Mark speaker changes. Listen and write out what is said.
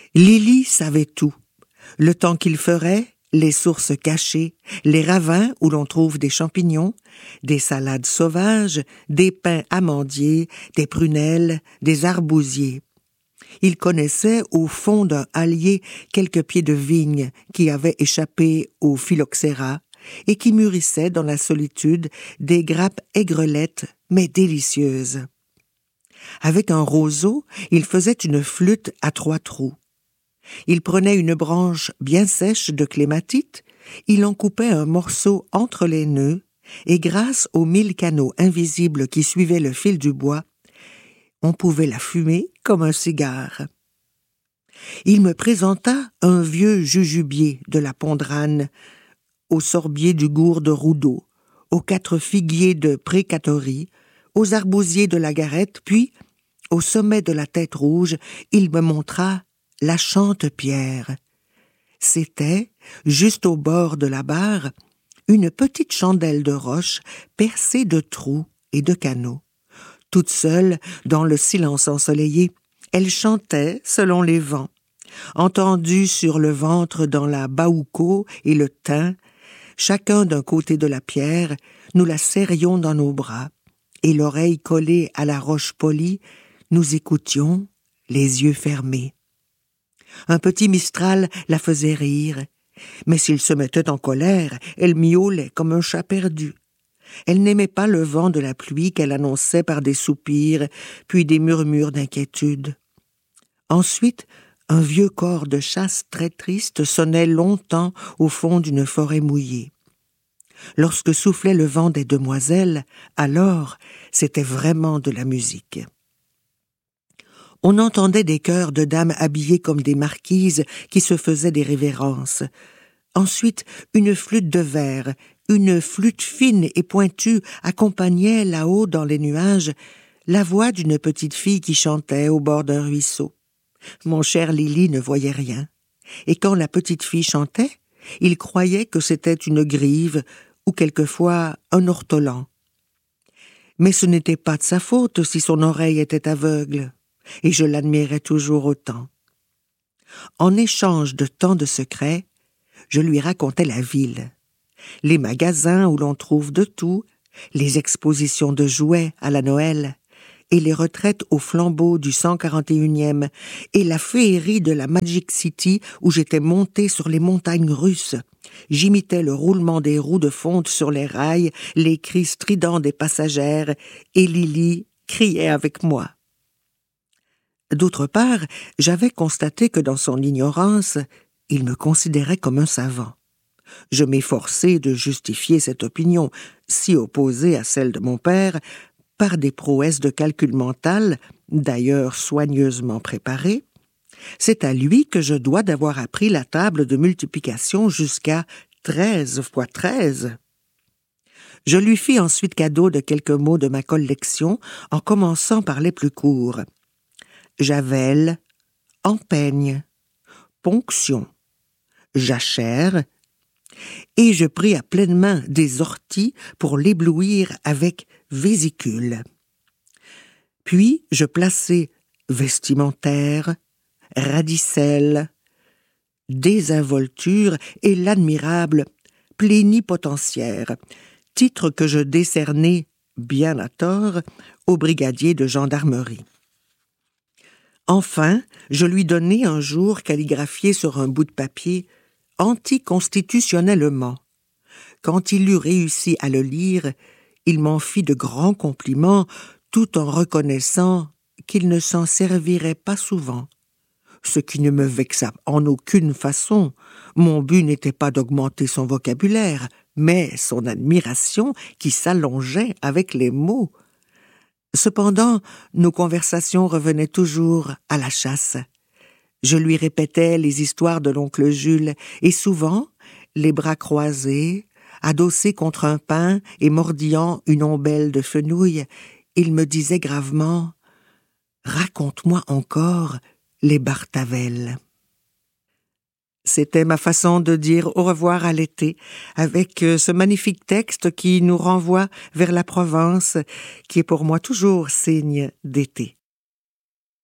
Speaker 1: Lily savait tout. Le temps qu'il ferait, les sources cachées, les ravins où l'on trouve des champignons, des salades sauvages, des pins amandiers, des prunelles, des arbousiers. Il connaissait au fond d'un hallier quelques pieds de vigne qui avaient échappé au phylloxéra et qui mûrissaient dans la solitude des grappes aigrelettes mais délicieuses. Avec un roseau, il faisait une flûte à 3 trous. Il prenait une branche bien sèche de clématite, il en coupait un morceau entre les nœuds, et grâce aux 1000 canaux invisibles qui suivaient le fil du bois, on pouvait la fumer comme un cigare. Il me présenta un vieux jujubier de la Pondrane, au sorbier du gour de Roudot, aux 4 figuiers de Précatory, aux arbousiers de la Garette, puis, au sommet de la Tête Rouge, il me montra la Chantepierre. C'était, juste au bord de la barre, une petite chandelle de roche percée de trous et de canaux. Toute seule, dans le silence ensoleillé, elle chantait selon les vents. Entendue sur le ventre dans la baouco et le thym, chacun d'un côté de la pierre, nous la serrions dans nos bras, et l'oreille collée à la roche polie, nous écoutions, les yeux fermés. Un petit mistral la faisait rire, mais s'il se mettait en colère, elle miaulait comme un chat perdu. Elle n'aimait pas le vent de la pluie qu'elle annonçait par des soupirs, puis des murmures d'inquiétude. Ensuite, un vieux cor de chasse très triste sonnait longtemps au fond d'une forêt mouillée. Lorsque soufflait le vent des demoiselles, alors c'était vraiment de la musique. On entendait des chœurs de dames habillées comme des marquises qui se faisaient des révérences. Ensuite, une flûte de verre, une flûte fine et pointue accompagnait là-haut dans les nuages la voix d'une petite fille qui chantait au bord d'un ruisseau. Mon cher Lily ne voyait rien, et quand la petite fille chantait, il croyait que c'était une grive ou quelquefois un ortolan. Mais ce n'était pas de sa faute si son oreille était aveugle, et je l'admirais toujours autant. En échange de tant de secrets, je lui racontais la ville, les magasins où l'on trouve de tout, les expositions de jouets à la Noël, et les retraites au flambeau du 141e, et la féerie de la Magic City où j'étais monté sur les montagnes russes. J'imitais le roulement des roues de fonte sur les rails, les cris stridents des passagères, et Lily criait avec moi. D'autre part, j'avais constaté que dans son ignorance, il me considérait comme un savant. Je m'efforçai de justifier cette opinion, si opposée à celle de mon père, par des prouesses de calcul mental, d'ailleurs soigneusement préparées. C'est à lui que je dois d'avoir appris la table de multiplication jusqu'à 13 fois 13. Je lui fis ensuite cadeau de quelques mots de ma collection, en commençant par les plus courts. Javel, empeigne, ponction, jachère, et je pris à pleine main des orties pour l'éblouir avec vésicule. Puis je plaçai vestimentaire, radicelle, désinvolture et l'admirable plénipotentiaire, titre que je décernai, bien à tort, au brigadier de gendarmerie. Enfin, je lui donnai un jour calligraphié sur un bout de papier anticonstitutionnellement. Quand il eut réussi à le lire, il m'en fit de grands compliments, tout en reconnaissant qu'il ne s'en servirait pas souvent. Ce qui ne me vexa en aucune façon. Mon but n'était pas d'augmenter son vocabulaire, mais son admiration qui s'allongeait avec les mots. Cependant, nos conversations revenaient toujours à la chasse. Je lui répétais les histoires de l'oncle Jules, et souvent, les bras croisés, adossé contre un pin et mordillant une ombelle de fenouil, il me disait gravement « Raconte-moi encore les Bartavel ». C'était ma façon de dire au revoir à l'été, avec ce magnifique texte qui nous renvoie vers la Provence, qui est pour moi toujours signe d'été.